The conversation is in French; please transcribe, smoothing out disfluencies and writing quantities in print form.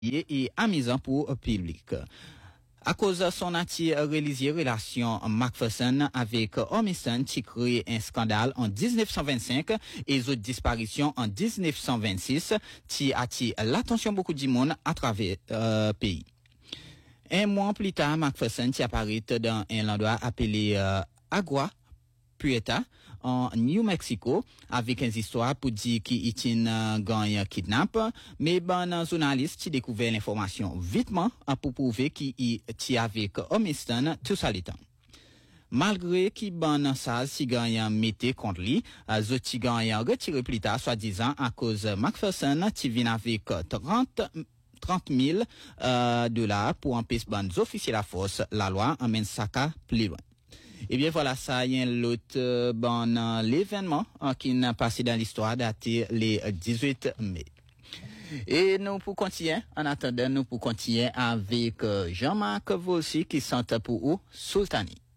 et amusant pour public. À cause de son religieux relation Macpherson avec Ormiston qui crée un scandale en 1925 et autres disparitions en 1926 qui attire l'attention beaucoup du monde à travers le pays. Un mois plus tard, Macpherson qui apparaît dans un endroit appelé Agua Prieta en New Mexico avec une histoire pour dire qu'il est gagne kidnapp, mais un journaliste qui découvert l'information vitement pour prouver qu'il est avec Ormiston tout ça le temps. Malgré qu'il ça si gagne mettait contre lui, zoti gagne retiré plus tard soi-disant à cause Macpherson qui vient avec 30 000 dollars pour empêcher les officiers de la force, la loi emmène ça plus loin. Eh bien voilà, ça y est l'autre l'événement qui n'a passé dans l'histoire daté les 18 mai. Et nous pour continuer, en attendant nous pour continuer avec Jean-Marc Volsi qui chante pour vous Sultani.